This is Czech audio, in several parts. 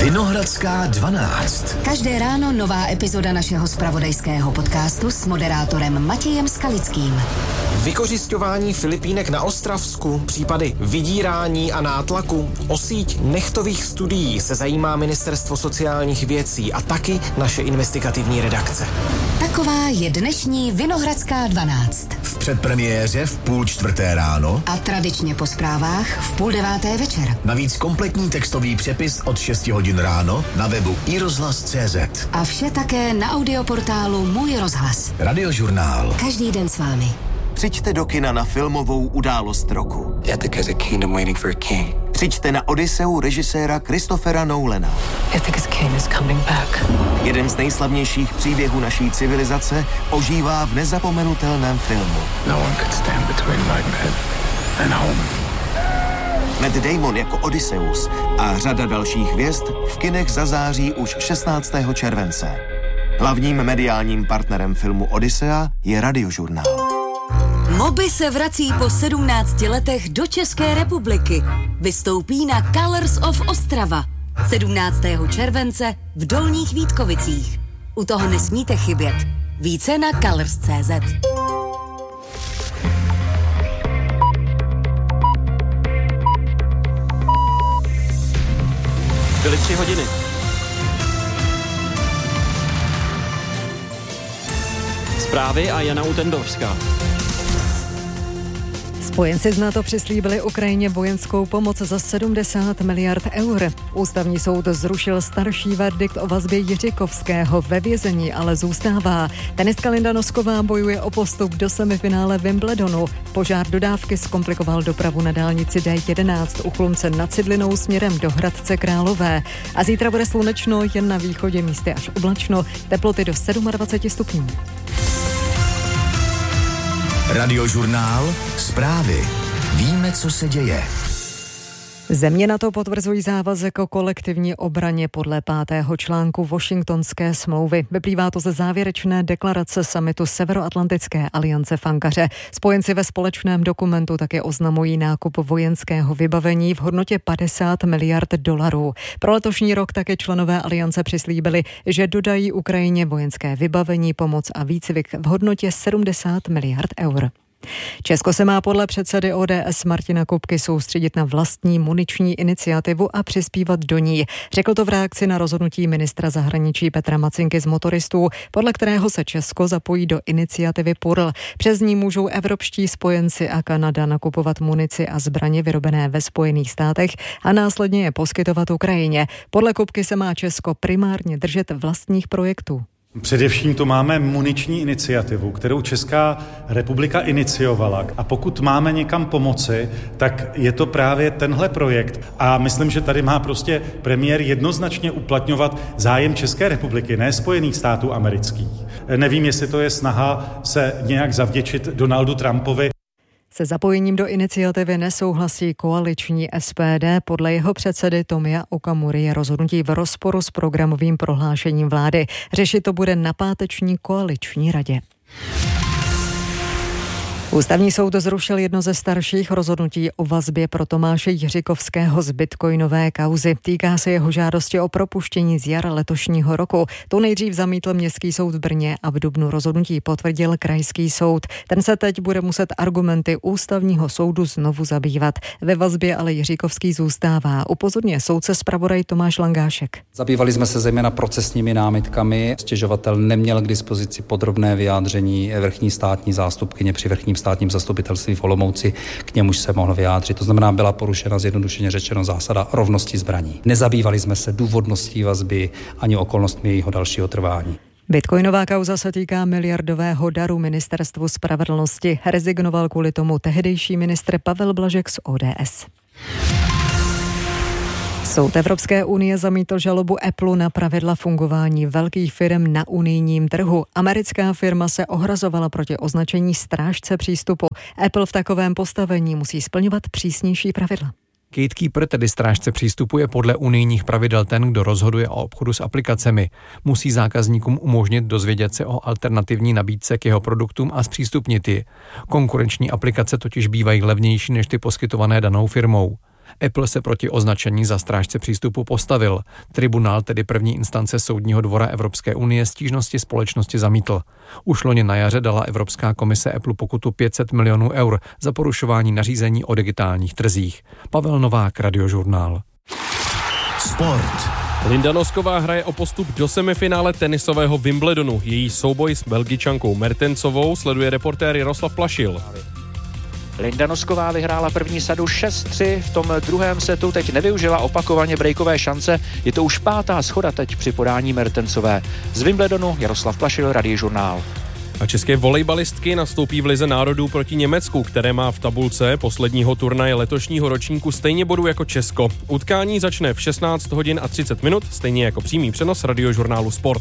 Vinohradská 12. Každé ráno nová epizoda našeho zpravodajského podcastu s moderátorem Matějem Skalickým. Vykořisťování Filipínek na Ostravsku, případy vydírání a nátlaku, o síť nechtových studií se zajímá Ministerstvo sociálních věcí a taky naše investigativní redakce. Taková je dnešní Vinohradská 12. V předpremiéře v 3:30 ráno a tradičně po zprávách v 8:30 večer. Navíc kompletní textový přepis od 6 hodin ráno na webu iRozhlas.cz. A vše také na audioportálu Můj rozhlas. Radiožurnál. Každý den s vámi. Přijďte do kina na filmovou událost roku. Ethic is a kingdom waiting for a king. Přijďte na Odysseu režiséra Christophera Nolana. Ethic king is coming back. Jeden z nejslavnějších příběhů naší civilizace ožívá v nezapomenutelném filmu. No one could stand between my bed and home. Matt Damon jako Odysseus a řada dalších hvězd v kinech zazáří už 16. července. Hlavním mediálním partnerem filmu Odyssea je Radiožurnál. Moby se vrací po 17 letech do České republiky. Vystoupí na Colors of Ostrava 17. července v Dolních Vítkovicích. U toho nesmíte chybět. Více na colors.cz. Byly 3 hodiny. Zprávy a Jana Utendovská. Spojenci z NATO přislíbili Ukrajině vojenskou pomoc za 70 miliard eur. Ústavní soud zrušil starší verdikt o vazbě Jiřikovského, ve vězení ale zůstává. Tenistka Linda Nosková bojuje o postup do semifinále Wimbledonu. Požár dodávky zkomplikoval dopravu na dálnici D11 u Chlumce nad Cidlinou směrem do Hradce Králové. A zítra bude slunečno, jen na východě místy až oblačno, teploty do 27 stupňů. Radiožurnál. Zprávy. Víme, co se děje. Země NATO potvrzují závazek o kolektivní obraně podle 5. článku Washingtonské smlouvy. Vyplývá to ze závěrečné deklarace summitu Severoatlantické aliance v Ankaře. Spojenci ve společném dokumentu také oznamují nákup vojenského vybavení v hodnotě 50 miliard dolarů. Pro letošní rok také členové aliance přislíbili, že dodají Ukrajině vojenské vybavení, pomoc a výcvik v hodnotě 70 miliard eur. Česko se má podle předsedy ODS Martina Kupky soustředit na vlastní muniční iniciativu a přispívat do ní. Řekl to v reakci na rozhodnutí ministra zahraničí Petra Macinky z motoristů, podle kterého se Česko zapojí do iniciativy PURL. Přes ní můžou evropští spojenci a Kanada nakupovat munici a zbraně vyrobené ve Spojených státech a následně je poskytovat Ukrajině. Podle Kupky se má Česko primárně držet vlastních projektů. Především tu máme muniční iniciativu, kterou Česká republika iniciovala. A pokud máme někam pomoci, tak je to právě tenhle projekt. A myslím, že tady má prostě premiér jednoznačně uplatňovat zájem České republiky, ne Spojených států amerických. Nevím, jestli to je snaha se nějak zavděčit Donaldu Trumpovi. Se zapojením do iniciativy nesouhlasí koaliční SPD. Podle jeho předsedy Tomia Okamury je rozhodnutí v rozporu s programovým prohlášením vlády. Řešit to bude na páteční koaliční radě. Ústavní soud zrušil jedno ze starších rozhodnutí o vazbě pro Tomáše Jiřikovského z bitcoinové kauzy. Týká se jeho žádosti o propuštění z jara letošního roku. Tu nejdřív zamítl Městský soud v Brně a v dubnu rozhodnutí potvrdil Krajský soud. Ten se teď bude muset argumenty Ústavního soudu znovu zabývat. Ve vazbě ale Jiřikovský zůstává. Upozorňuje soudce zpravodaj Tomáš Langášek. Zabývali jsme se zejména procesními námitkami. Stěžovatel neměl k dispozici podrobné vyjádření vrchní státní zástupkyně při vrchním státním zastupitelství v Olomouci, k němuž se mohl vyjádřit. To znamená, byla porušena zjednodušeně řečeno zásada rovnosti zbraní. Nezabývali jsme se důvodností vazby ani okolnostmi jejího dalšího trvání. Bitcoinová kauza se týká miliardového daru Ministerstvu spravedlnosti. Rezignoval kvůli tomu tehdejší ministr Pavel Blažek z ODS. Soud Evropské unie zamítl žalobu Apple na pravidla fungování velkých firm na unijním trhu. Americká firma se ohrazovala proti označení strážce přístupu. Apple v takovém postavení musí splňovat přísnější pravidla. Gatekeeper, tedy strážce přístupu, je podle unijních pravidel ten, kdo rozhoduje o obchodu s aplikacemi. Musí zákazníkům umožnit dozvědět se o alternativní nabídce k jeho produktům a zpřístupnit ji. Konkurenční aplikace totiž bývají levnější než ty poskytované danou firmou. Apple se proti označení za strážce přístupu postavil. Tribunál, tedy první instance Soudního dvora Evropské unie, stížnosti společnosti zamítl. Už loni na jaře dala Evropská komise Apple pokutu 500 milionů eur za porušování nařízení o digitálních trzích. Pavel Novák, Radiožurnál. Sport. Linda Nosková hraje o postup do semifinále tenisového Wimbledonu. Její souboj s Belgičankou Mertensovou sleduje reportér Jaroslav Plašil. Linda Nosková vyhrála první sadu 6-3, v tom druhém setu teď nevyužila opakovaně breakové šance, je to už 5. schoda teď při podání Mertensové. Z Wimbledonu Jaroslav Plašil, Radiožurnál. A české volejbalistky nastoupí v Lize národů proti Německu, které má v tabulce posledního turnaje letošního ročníku stejně bodů jako Česko. Utkání začne v 16 hodin a 30 minut, stejně jako přímý přenos Radiožurnálu Sport.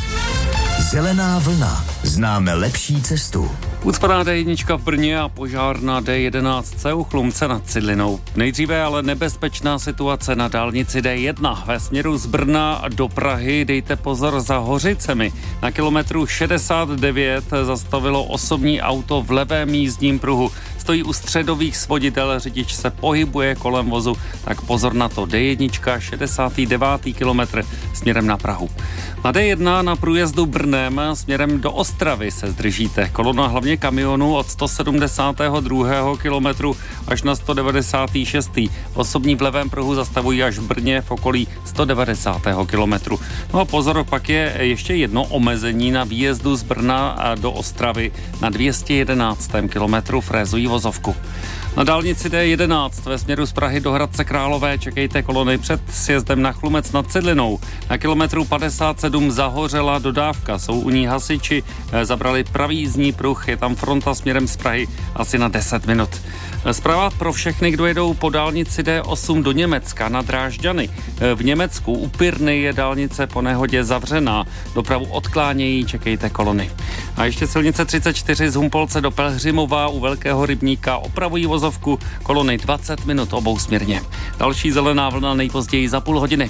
Zelená vlna. Známe lepší cestu. Ucpaná D1 v Brně a požár na D11 u Chlumce nad Cidlinou. Nejdříve ale nebezpečná situace na dálnici D1 ve směru z Brna do Prahy. Dejte pozor za Hořicemi. Na kilometru 69 zastavilo osobní auto v levém jízdním pruhu. Stojí u středových svoditel, řidič se pohybuje kolem vozu, tak pozor na to. D1, 69. kilometr směrem na Prahu. Na D1 na průjezdu Brnem směrem do Ostravy se zdržíte. Kolona hlavně kamionů od 172. kilometru až na 196. Osobní v levém pruhu zastavují až v Brně v okolí 190. kilometru. No a pozor, pak je ještě jedno omezení na výjezdu z Brna do Ostravy na 211. kilometru frézují vozovku. Na dálnici D11 ve směru z Prahy do Hradce Králové čekejte kolony před sjezdem na Chlumec nad Cidlinou. Na kilometru 57 zahořela dodávka, jsou u ní hasiči, zabrali pravý jízdní pruh, je tam fronta směrem z Prahy asi na 10 minut. Zpráva pro všechny, kdo jedou po dálnici D8 do Německa na Drážďany. V Německu u Pirny je dálnice po nehodě zavřená. Dopravu odklánějí, čekejte kolony. A ještě silnice 34 z Humpolce do Pelhřimova u Velkého rybníka opravují vozovku, kolony 20 minut obousměrně. Další zelená vlna nejpozději za půl hodiny.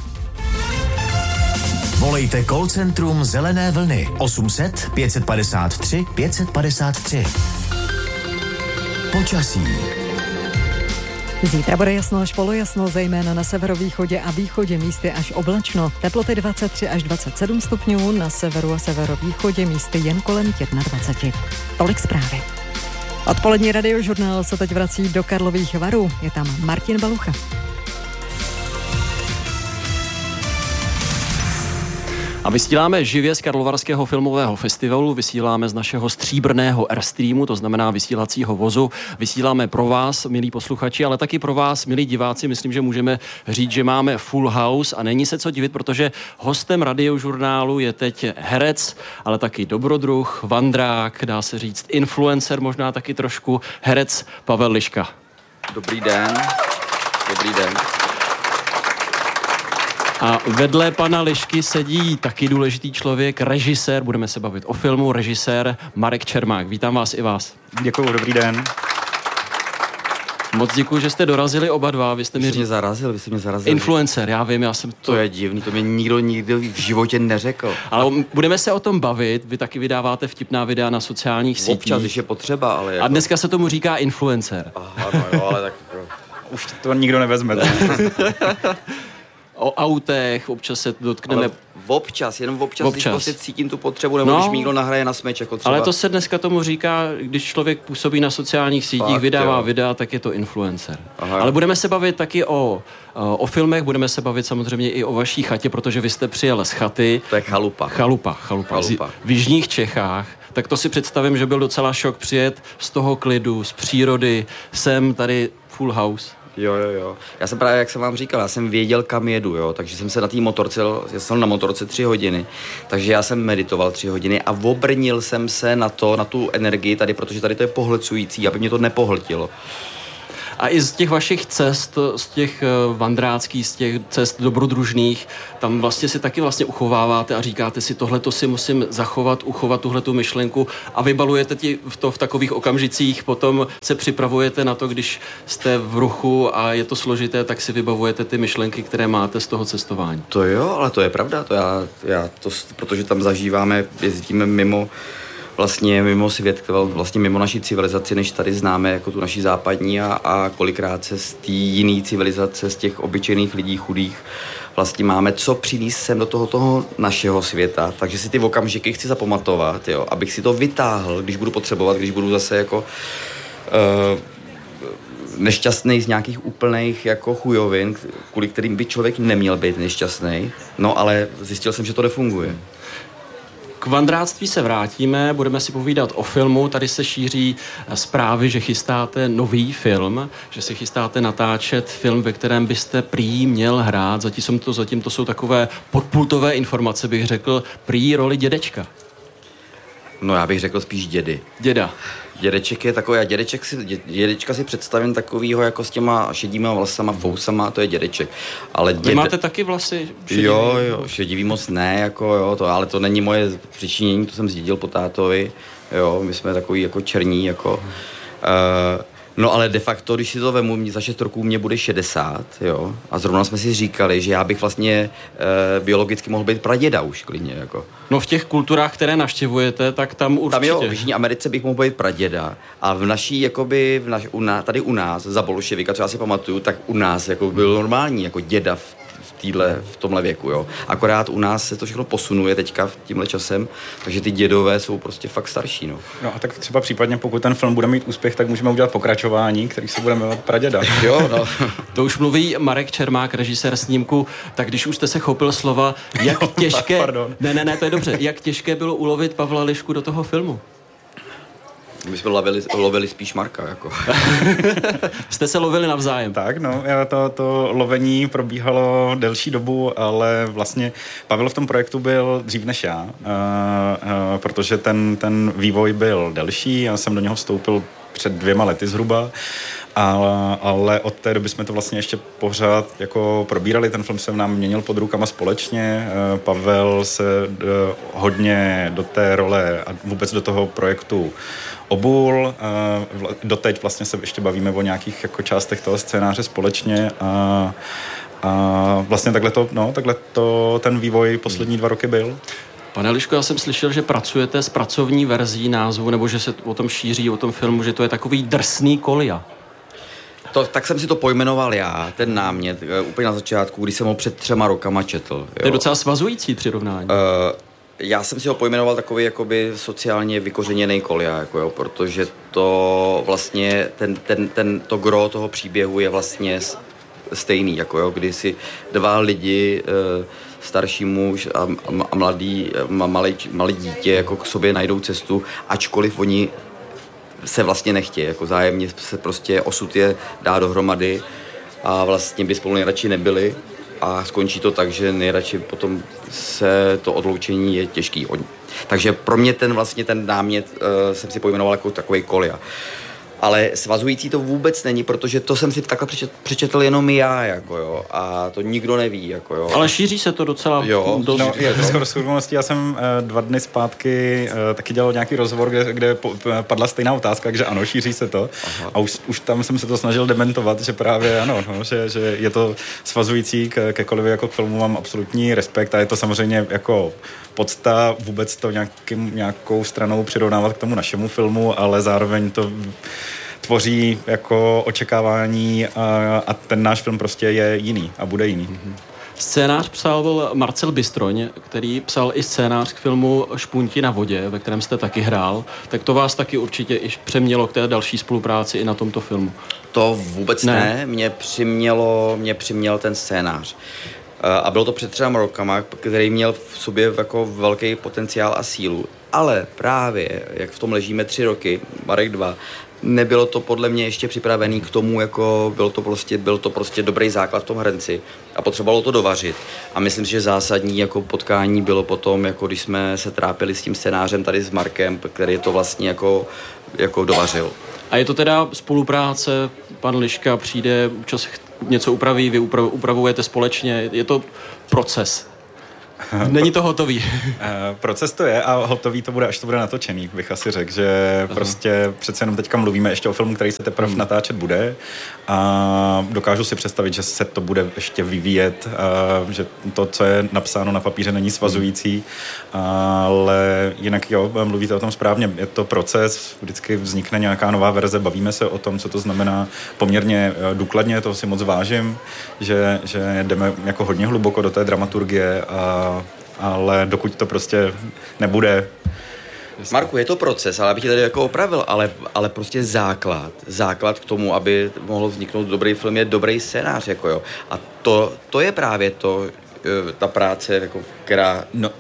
Volejte call centrum Zelené vlny 800 553 553. Počasí. Zítra bude jasno až polojasno, zejména na severovýchodě a východě místy až oblačno. Teploty 23 až 27 stupňů, na severu a severovýchodě místy jen kolem 21. Tolik zprávy. Odpolední Radiožurnál se teď vrací do Karlových Varů. Je tam Martin Balucha. A vysíláme živě z Karlovarského filmového festivalu, vysíláme z našeho stříbrného Airstreamu, to znamená vysílacího vozu. Vysíláme pro vás, milí posluchači, ale taky pro vás, milí diváci. Myslím, že můžeme říct, že máme full house a není se co divit, protože hostem Radiožurnálu je teď herec, ale taky dobrodruh, vandrák, dá se říct influencer, možná taky trošku, herec Pavel Liška. Dobrý den. Dobrý den. A vedle pana Lišky sedí taky důležitý člověk, režisér, budeme se bavit o filmu, režisér Marek Čermák. Vítám vás i vás. Děkuju, dobrý den. Moc děkuji, že jste dorazili oba dva. Vy jste mě zarazil. Influencer, já vím, já jsem to je divný, to mě nikdo nikdy v životě neřekl. Ale budeme se o tom bavit, vy taky vydáváte vtipná videa na sociálních sítích. Občas, když je potřeba, ale jako... A dneska se tomu říká influencer. Aha, no jo, ale tak už to nikdo nevezme. O autech, občas se dotkneme... Ale jenom občas, když prostě cítím tu potřebu, nebo když mi někdo nahraje na smeč, jako třeba... Ale to se dneska tomu říká, když člověk působí na sociálních sítích, vydává videa, tak je to influencer. Aha. Ale budeme se bavit taky o filmech, budeme se bavit samozřejmě i o vaší chatě, protože vy jste přijel z chaty. To je chalupa. Chalupa. V jižních Čechách. Tak to si představím, že byl docela šok přijet z toho klidu, z přírody, sem tady full house. Jo. Já jsem právě, jak jsem vám říkal, já jsem věděl, kam jedu, jo, takže jsem se na té motorce, já jsem na motorce 3 hodiny, takže já jsem meditoval 3 hodiny a obrnil jsem se na tu energii tady, protože tady to je pohlcující, aby mě to nepohltilo. A i z těch vašich cest, z těch vandráckých, z těch cest dobrodružných, tam vlastně si taky vlastně uchováváte a říkáte si, tohleto si musím zachovat, uchovat tuhletu myšlenku a vybalujete to v takových okamžicích, potom se připravujete na to, když jste v ruchu a je to složité, tak si vybavujete ty myšlenky, které máte z toho cestování. To jo, ale to je pravda, protože tam zažíváme, jezdíme vlastně mimo svět, vlastně mimo naší civilizaci, než tady známe jako tu naší západní a kolikrát se z té jiné civilizace, z těch obyčejných lidí chudých vlastně máme co přinést sem do toho našeho světa, takže si ty okamžiky chci zapamatovat, jo, abych si to vytáhl, když budu potřebovat, když budu zase jako nešťastný z nějakých úplných jako chujovin, kvůli kterým by člověk neměl být nešťastný, no ale zjistil jsem, že to nefunguje. K vandráctví se vrátíme, budeme si povídat o filmu. Tady se šíří zprávy, že chystáte nový film, že se chystáte natáčet film, ve kterém byste prý měl hrát. Zatím to jsou takové podpultové informace, bych řekl, prý roli dědečka. No já bych řekl spíš dědy. Děda. Dědeček je takový, dědečka si představím takovýho jako s těma šedýma vlasama, fousama, to je dědeček. Ale Vy máte taky vlasy šedivý? Jo, šedivý moc ne, jako jo, ale to není moje přičinění, to jsem zdědil po tátovi, jo, my jsme takový jako černí, jako... No ale de facto, když si to vemu, za 6 roků mě bude 60, jo, a zrovna jsme si říkali, že já bych vlastně biologicky mohl být praděda už klidně, jako. No v těch kulturách, které navštěvujete, tak tam určitě. Tam jo, v Jižní Americe bych mohl být praděda a v naší, jakoby, tady u nás, za bolševika, co já si pamatuju, tak u nás jako byl normální, jako děda v tomhle věku, jo. Akorát u nás se to všechno posunuje teďka tímhle časem, takže ty dědové jsou prostě fakt starší, no. No a tak třeba případně, pokud ten film bude mít úspěch, tak můžeme udělat pokračování, který se bude jmenovat Praděda. Jo, no. To už mluví Marek Čermák, režisér snímku, tak když už jste se chopil slova, jak těžké... Pardon. Ne, to je dobře. Jak těžké bylo ulovit Pavla Lišku do toho filmu? My jsme lovili spíš Marka, jako. Jste se lovili navzájem? Tak, no, to lovení probíhalo delší dobu, ale vlastně Pavel v tom projektu byl dřív než já, protože ten vývoj byl delší, já jsem do něho vstoupil před 2 lety zhruba, ale od té doby jsme to vlastně ještě pořád jako probírali, ten film se nám měnil pod rukama společně, Pavel se hodně do té role a vůbec do toho projektu obul, doteď vlastně se ještě bavíme o nějakých jako částech toho scénáře společně a vlastně takhle to ten vývoj poslední 2 roky byl. Pane Liško, já jsem slyšel, že pracujete s pracovní verzí názvu, nebo že se o tom šíří, o tom filmu, že to je takový drsný kolia. Tak jsem si to pojmenoval já, ten námět, úplně na začátku, když jsem ho před 3 rokama četl. Jo. To je docela svazující přirovnání. Já jsem si ho pojmenoval takový jakoby sociálně vykořeněný kolia, jako jo, protože to vlastně, to gro toho příběhu je vlastně stejný, jako jo, kdy si 2 lidi, starší muž a malé dítě jako k sobě najdou cestu, ačkoliv oni se vlastně nechtějí, jako zájemně se prostě osud je dá dohromady a vlastně by spolu nejradši nebyli a skončí to tak, že nejradši potom se to odloučení je těžký. Takže pro mě ten námět jsem si pojmenoval jako takovej kolia. Ale svazující to vůbec není, protože to jsem si takhle přečetl jenom já, jako jo, a to nikdo neví, jako jo. Ale šíří se to docela dost. No, skoro já jsem 2 dny zpátky taky dělal nějaký rozhovor, kde padla stejná otázka, takže ano, šíří se to. Aha. A už tam jsem se to snažil dementovat, že právě ano, no, že je to svazující ke Kolivi jako k filmu, mám absolutní respekt a je to samozřejmě jako podsta vůbec to nějakou stranou přirovnávat k tomu našemu filmu, ale zároveň to tvoří jako očekávání a ten náš film prostě je jiný a bude jiný. Scénář psal Marcel Bystroň, který psal i scénář k filmu Špunti na vodě, ve kterém jste taky hrál, tak to vás taky určitě i přemělo k té další spolupráci i na tomto filmu. To vůbec ne. Mě přiměl ten scénář. A bylo to před 3 rokama, který měl v sobě jako velký potenciál a sílu. Ale právě, jak v tom ležíme 3 roky, Marek 2, nebylo to podle mě ještě připravený k tomu, jako byl to prostě dobrý základ v tom hrnci a potřebovalo to dovařit. A myslím si, že zásadní jako potkání bylo potom, jako když jsme se trápili s tím scénářem tady s Markem, který to vlastně jako dovařil. A je to teda spolupráce, pan Liška přijde, čas něco upraví, vy upravujete společně, je to proces? Není to hotový. Proces to je a hotový to bude, až to bude natočený, bych asi řekl, že prostě přece jenom teďka mluvíme ještě o filmu, který se teprve natáčet bude a dokážu si představit, že se to bude ještě vyvíjet, že to, co je napsáno na papíře, není svazující, ale jinak jo, mluvíte o tom správně, je to proces, vždycky vznikne nějaká nová verze, bavíme se o tom, co to znamená poměrně důkladně, toho si moc vážím, že jdeme jako hodně hluboko do té dramaturgie, ale dokud to prostě nebude. Marku, je to proces, ale abych tě tady jako opravil, ale prostě základ k tomu, aby mohl vzniknout dobrý film, je dobrý scénář, jako jo. A to je právě to, ta práce, jako, která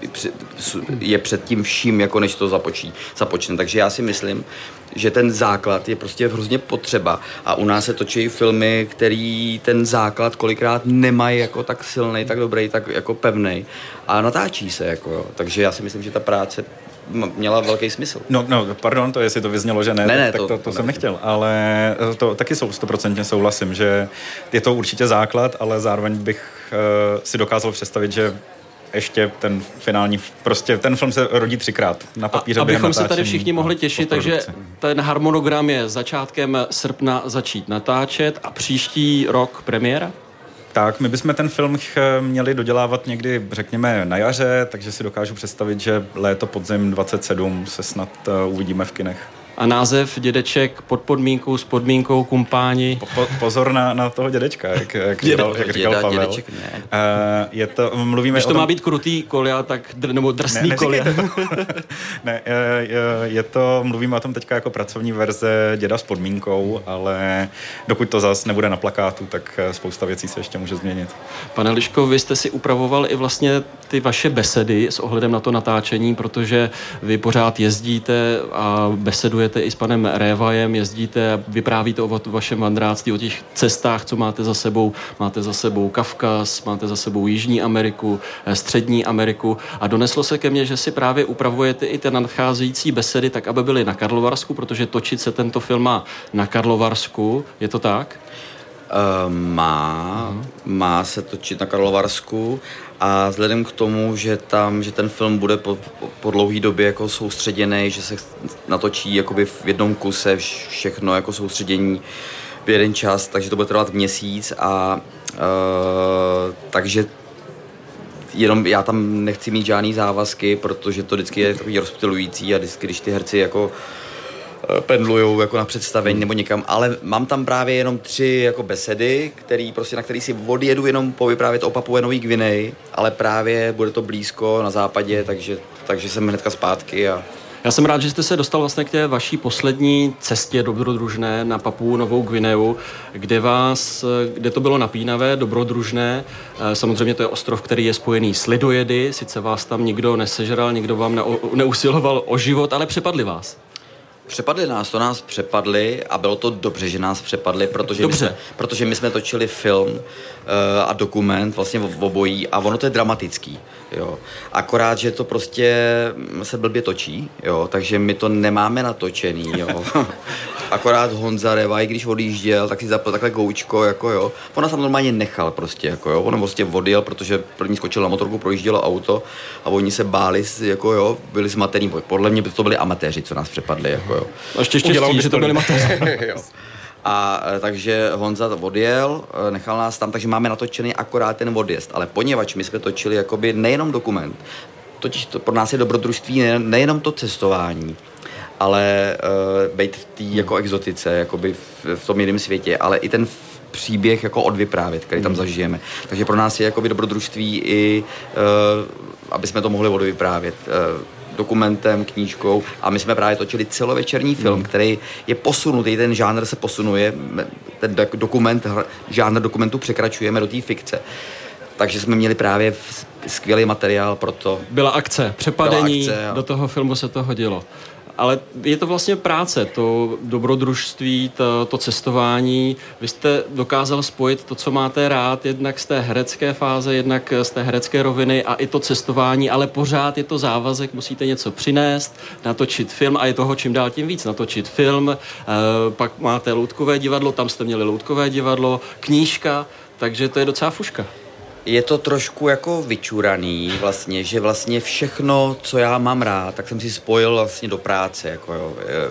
je před tím vším, jako než to započne. Takže já si myslím, že ten základ je prostě hrozně potřeba a u nás se točí filmy, který ten základ kolikrát nemají jako tak silnej, tak dobrý, tak jako pevnej a natáčí se, jako jo. Takže já si myslím, že ta práce měla velký smysl. No, pardon, to jestli to vyznělo, že ne, tak to jsem nechtěl, ale to taky 100% souhlasím, že je to určitě základ, ale zároveň bych si dokázal představit, že ještě ten finální, prostě ten film se rodí 3krát na papíře. Abychom se tady všichni mohli těšit, takže ten harmonogram je začátkem srpna začít natáčet a příští rok premiéra? Tak, my bychom ten film měli dodělávat někdy, řekněme, na jaře, takže si dokážu představit, že léto, podzim 27 se snad uvidíme v kinech. A název Dědeček pod podmínkou, s podmínkou Kumpáni. Pozor na toho dědečka, jak říkal Pavel. Dědeček, je to, mluvíme když to má být krutý kolia, nebo drsný kolia. Ne, je to, mluvíme o tom teďka jako pracovní verze Děda s podmínkou, ale dokud to zas nebude na plakátu, tak spousta věcí se ještě může změnit. Pane Liško, vy jste si upravoval i vlastně ty vaše besedy s ohledem na to natáčení, protože vy pořád jezdíte a besedujete i s panem Révajem, jezdíte a vyprávíte o vašem vandráctví, o těch cestách, co máte za sebou. Máte za sebou Kavkaz, máte za sebou Jižní Ameriku, Střední Ameriku a doneslo se ke mně, že si právě upravujete i ty nadcházející besedy tak, aby byly na Karlovarsku, protože točit se tento film má na Karlovarsku. Je to tak? Má se točit na Karlovarsku a vzhledem k tomu, že ten film bude po dlouhé době jako soustředěný, že se natočí jakoby v jednom kuse všechno jako soustředění v jeden čas, takže to bude trvat měsíc a takže jenom já tam nechci mít žádný závazky, protože to vždycky je takový rozptylující a vždycky, když ty herci jako pendlujou jako na představení nebo někam, ale mám tam právě jenom 3 jako besedy, na který si odjedu jenom povyprávět o Papue Nový Gvineji, ale právě bude to blízko na západě, takže jsem hnedka zpátky a já jsem rád, že jste se dostal vlastně k té vaší poslední cestě dobrodružné na Papuu Novou Gvineu, kde to bylo napínavé, dobrodružné. Samozřejmě to je ostrov, který je spojený s lidojedy, sice vás tam nikdo nesežral, nikdo vám neusiloval o život, ale přepadli vás. Přepadli nás přepadli a bylo to dobře, že nás přepadli, protože my jsme točili film a dokument vlastně v obojí a ono to je dramatický, jo. Akorát, že to prostě se blbě točí, jo, takže my to nemáme natočený, jo. Akorát Honza Révaj, když odjížděl, tak si zapl takhle goučko, jako jo. Ona se normálně nechal prostě, jako jo. On prostě odjel, protože první skočil na motorku, projíždělo auto a oni se báli, jako jo, byli zmatený. Podle mě by to byli amatéři, co nás přepadli, jako jo. A ještě štěstí, že to byli amatéři. A takže Honza odjel, nechal nás tam, takže máme natočený akorát ten odjezd. Ale poněvadž my jsme točili jakoby nejenom dokument, totiž to pro nás je dobrodružství nejenom to cestování, ale být v té jako exotice, jakoby v tom jiném světě, ale i ten příběh jako odvyprávět, který tam zažijeme. Takže pro nás je jakoby dobrodružství i, aby jsme to mohli odvyprávět dokumentem, knížkou a my jsme právě točili celovečerní film, který je posunutý, ten žánr se posunuje, ten žánr dokumentu překračujeme do té fikce. Takže jsme měli právě skvělý materiál pro to. Byla akce, přepadení, do toho filmu se to hodilo. Ale je to vlastně práce, to dobrodružství, to cestování. Vy jste dokázal spojit to, co máte rád, jednak z té herecké fáze, jednak z té herecké roviny a i to cestování, ale pořád je to závazek, musíte něco přinést, natočit film a je toho čím dál tím víc. Natočit film, pak máte loutkové divadlo, tam jste měli loutkové divadlo, knížka, takže to je docela fuška. Je to trošku jako vyčuraný vlastně, že vlastně všechno, co já mám rád, tak jsem si spojil vlastně do práce, jako jo.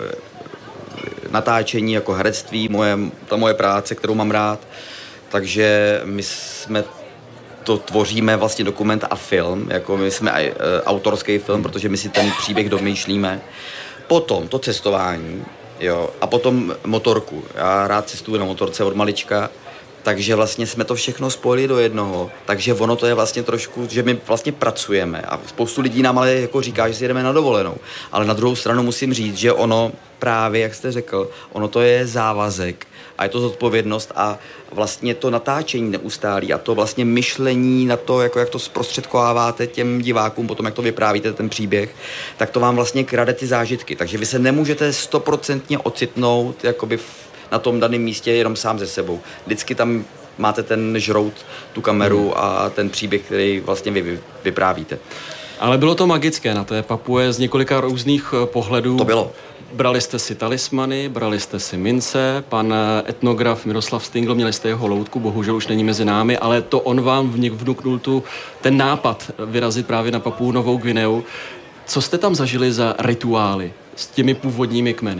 Natáčení jako herectví, ta moje práce, kterou mám rád, takže my jsme to tvoříme vlastně dokument a film, jako my jsme autorský film, protože my si ten příběh domýšlíme. Potom to cestování, jo, a potom motorku. Já rád cestuju na motorce od malička, takže vlastně jsme to všechno spojili do jednoho, takže ono to je vlastně trošku, že my vlastně pracujeme a spoustu lidí nám ale jako říká, že si jedeme na dovolenou, ale na druhou stranu musím říct, že ono právě, jak jste řekl, ono to je závazek a je to zodpovědnost a vlastně to natáčení neustálí a to vlastně myšlení na to, jako jak to zprostředkováváte těm divákům, potom jak to vyprávíte ten příběh, tak to vám vlastně krade ty zážitky, takže vy se nemůžete 100% ocitnout jakoby na tom daném místě jenom sám ze sebou. Vždycky tam máte ten žrout, tu kameru a ten příběh, který vlastně vy vyprávíte. Ale bylo to magické na té Papue z několika různých pohledů. To bylo. Brali jste si talismany, brali jste si mince, pan etnograf Miroslav Stingl, měli jste jeho loutku, bohužel už není mezi námi, ale to on vám vnuknul ten nápad vyrazit právě na Papuu Novou Guineu. Co jste tam zažili za rituály s těmi původními kmeny?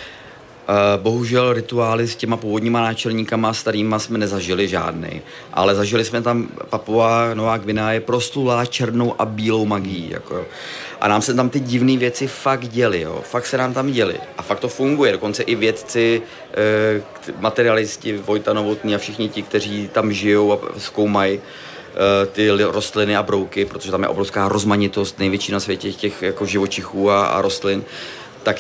Bohužel rituály s těma původníma náčelníkama starýma jsme nezažili žádný, ale zažili jsme tam Papua Nová Guinea je proslulá černou a bílou magií. Jako. A nám se tam ty divné věci fakt děly, jo. Fakt se nám tam děly. A fakt to funguje, dokonce i vědci, materialisti, Vojta Novotný a všichni ti, kteří tam žijou a zkoumají ty rostliny a brouky, protože tam je obrovská rozmanitost, největší na světě těch jako živočichů a rostlin, tak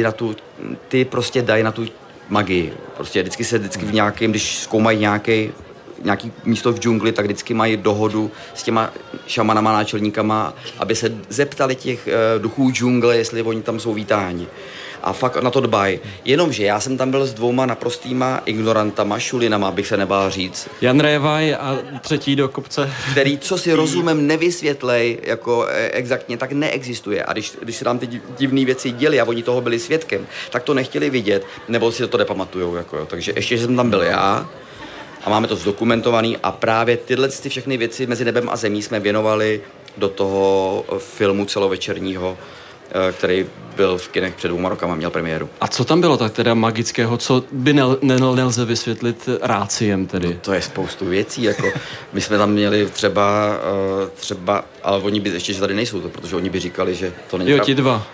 ty prostě dají na tu magii. Prostě vždycky v nějakém, když zkoumají nějaký místo v džungli, tak vždycky mají dohodu s těma šamanama, náčelníkama, aby se zeptali těch duchů džungle, jestli oni tam jsou vítáni. A fakt na to dbají. Jenomže já jsem tam byl s 2 naprostýma ignorantama, šulinama, bych se nebál říct. Jan Révaj a třetí do kopce. Který, co si rozumem nevysvětlej, jako exaktně, tak neexistuje. A když se tam ty divné věci děly a oni toho byli svědkem, tak to nechtěli vidět, nebo si to nepamatujou. Jako, takže ještě jsem tam byl já a máme to zdokumentovaný a právě tyhle všechny věci mezi nebem a zemí jsme věnovali do toho filmu celovečerního, který byl v kinech před 2 rokama, měl premiéru. A co tam bylo tak teda magického, co by nelze vysvětlit ráciem tedy? No, to je spoustu věcí, jako my jsme tam měli třeba, ale oni by ještě, že tady nejsou, protože oni by říkali, že to není ti dva.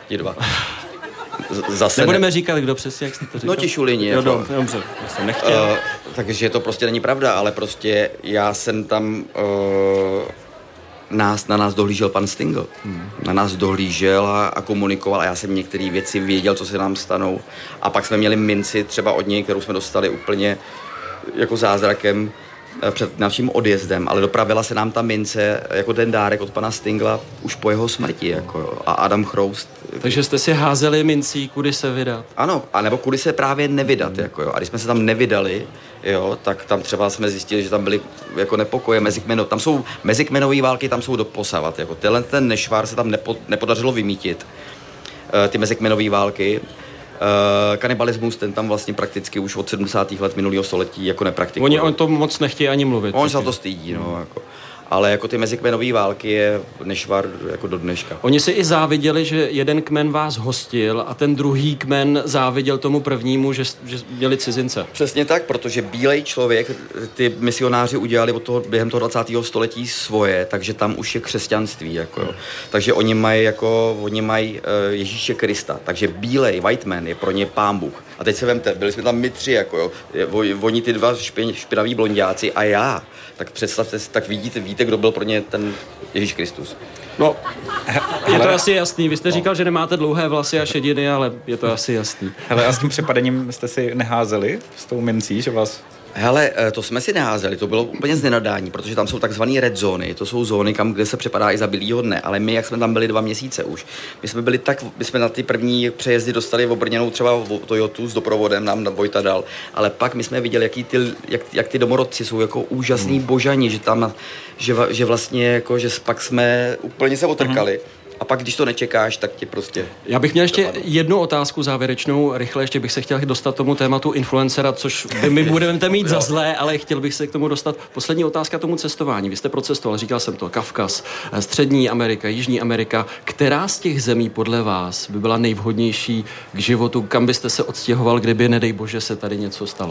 Zase nebudeme říkat, kdo přesně, jak jste to říkal. No ti šulini. Jako, dobře, já jsem nechtěl. Takže to prostě není pravda, ale prostě já jsem tam... Na nás dohlížel pan Stingl. Na nás dohlížel a komunikoval a já jsem některé věci věděl, co se nám stanou. A pak jsme měli minci třeba od něj, kterou jsme dostali úplně jako zázrakem před naším odjezdem, ale dopravila se nám ta mince jako ten dárek od pana Stingla už po jeho smrti. Jako, a Adam Chroust. Takže jste si házeli mincí, kudy se vydat. Ano, anebo kudy se právě nevydat. Jako, jo. A když jsme se tam nevydali, jo, tak tam třeba jsme zjistili, že tam byly jako nepokoje tam jsou mezikmenové války, tam jsou doposavat. Jako. Ten nešvar se tam nepodařilo vymítit. Ty mezikmenové války. Kanibalismus, ten tam vlastně prakticky už od 70. let minulého století jako nepraktikuje. Oni o tom moc nechtějí ani mluvit. Oni se o to stydí, no, jako. Ale jako ty mezikmenové války je nešvar jako do dneška. Oni si i záviděli, že jeden kmen vás hostil a ten druhý kmen záviděl tomu prvnímu, že měli cizince. Přesně tak, protože bílej člověk, ty misionáři udělali během toho 20. století svoje, takže tam už je křesťanství. Jako. Takže oni mají Ježíše Krista, takže bílej, white man, je pro ně Pán Bůh. A teď se vemte, byli jsme tam my 3, jako, oni ty 2 špinaví blonďáci a já. Tak představte si, tak víte, kdo byl pro ně ten Ježíš Kristus. No, je to asi jasný. Vy jste říkal, že nemáte dlouhé vlasy a šediny, ale je to asi jasný. Hele, a s tím přepadením jste si neházeli s tou mincí, že vás... Hele, to jsme si neházeli, to bylo úplně z nenadání, protože tam jsou takzvané red zóny, to jsou zóny, kde se přepadá i za bílýho dne, ale my, jak jsme tam byli 2 měsíce už, my jsme na ty první přejezdy dostali obrněnou třeba Toyotu s doprovodem, nám Vojta dal, ale pak my jsme viděli, jak ty domorodci jsou jako úžasný božani, že tam, že vlastně jako, že pak jsme úplně se otrkali. a pak, když to nečekáš, tak tě prostě... Já bych měl ještě jednu otázku závěrečnou, rychle ještě bych se chtěl dostat tomu tématu influencera, což my budeme mít za zlé, ale chtěl bych se k tomu dostat. Poslední otázka tomu cestování. Vy jste procestoval, říkal jsem to, Kavkaz, Střední Amerika, Jižní Amerika. Která z těch zemí podle vás by byla nejvhodnější k životu, kam byste se odstěhoval, kdyby, nedej bože, se tady něco stalo?